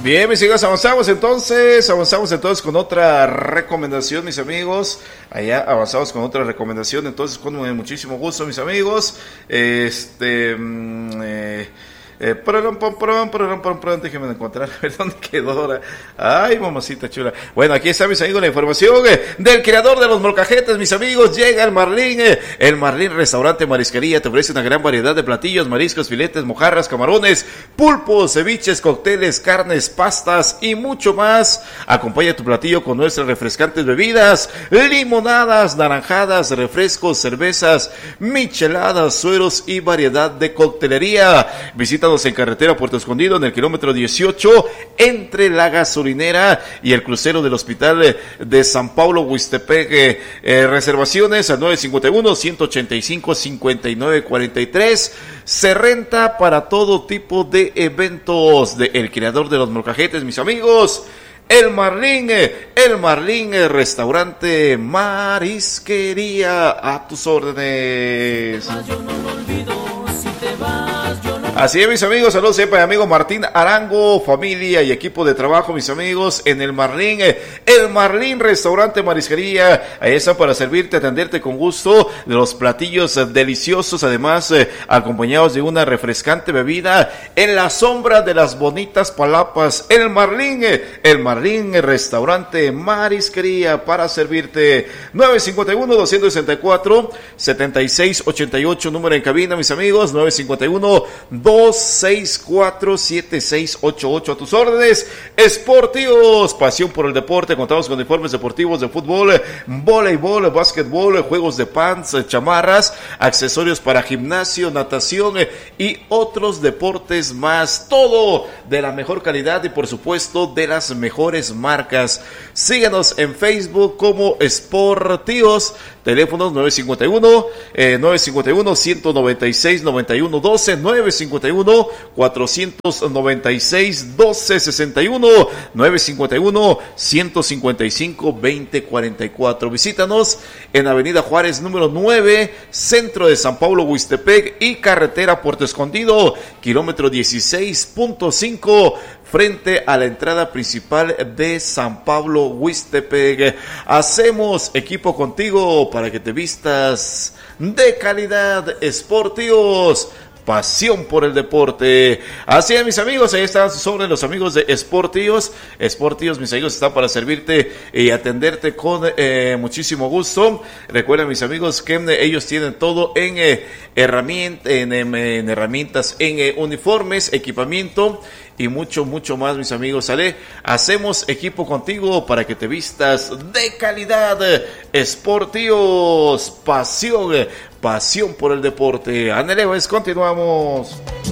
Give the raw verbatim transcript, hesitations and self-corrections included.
Bien, mis amigos, avanzamos entonces, avanzamos entonces con otra recomendación, mis amigos. Allá avanzamos con otra recomendación, entonces con muchísimo gusto, mis amigos. Este, eh, eh, perdón, perdón, perdón, perdón, perdón, déjenme encontrar, a ver dónde quedó ahora. Ay, mamacita chula. Bueno, aquí está, mis amigos, la información eh, del creador de los molcajetes, mis amigos. Llega el Marlín, eh, el Marlín Restaurante Marisquería te ofrece una gran variedad de platillos, mariscos, filetes, mojarras, camarones, pulpos, ceviches, cócteles, carnes, pastas y mucho más. Acompaña tu platillo con nuestras refrescantes bebidas, limonadas, naranjadas, refrescos, cervezas, micheladas, sueros y variedad de coctelería. Visítanos en carretera Puerto Escondido en el kilómetro dieciocho entre la gasolinera y el crucero del hospital de San Pablo Huistepec. Eh, eh, reservaciones al nueve cinco uno, ciento ochenta y cinco, cincuenta y nueve cuarenta y tres. Se renta para todo tipo de eventos. De el creador de los molcajetes, mis amigos, el Marlín, el Marlín Restaurante Marisquería, a tus órdenes. Así es, mis amigos, saludos siempre a mi amigo Martín Arango, familia y equipo de trabajo, mis amigos, en el Marlín, el Marlín Restaurante Marisquería. Ahí están para servirte, atenderte con gusto, de los platillos deliciosos, además eh, acompañados de una refrescante bebida en la sombra de las bonitas palapas. El Marlín, el Marlín Restaurante Marisquería para servirte. nueve cinco uno, dos seis cuatro, siete seis ocho ocho, número en cabina, mis amigos, nueve cinco uno, dos seis cuatro, siete seis ocho ocho, a tus órdenes. Sportivos, pasión por el deporte. Contamos con uniformes deportivos de fútbol, voleibol, básquetbol, juegos de pants, chamarras, accesorios para gimnasio, natación y otros deportes más. Todo de la mejor calidad y por supuesto de las mejores marcas. Síguenos en Facebook como Sportivos. Teléfonos nueve cinco uno, eh, nueve cinco uno, ciento noventa y seis, noventa y uno doce, nueve cinco uno, cuatrocientos noventa y seis, doce sesenta y uno, nueve cinco uno, ciento cincuenta y cinco, veinte cuarenta y cuatro. Visítanos en Avenida Juárez número nueve, centro de San Pablo Huistepec y carretera Puerto Escondido, kilómetro dieciséis punto cinco, frente a la entrada principal de San Pablo Huistepec. Hacemos equipo contigo para que te vistas de calidad. Sportivos, pasión por el deporte. Así es, mis amigos, ahí están sobre los amigos de Sportivos. Sportivos, mis amigos, están para servirte y atenderte con eh, muchísimo gusto. Recuerden, mis amigos, que eh, ellos tienen todo en, eh, herramienta, en, en, en herramientas, en eh, uniformes, equipamiento y mucho, mucho más, mis amigos. ¿Sale? Hacemos equipo contigo para que te vistas de calidad. Sportivos, pasión, pasión por el deporte. Ándale, pues, continuamos.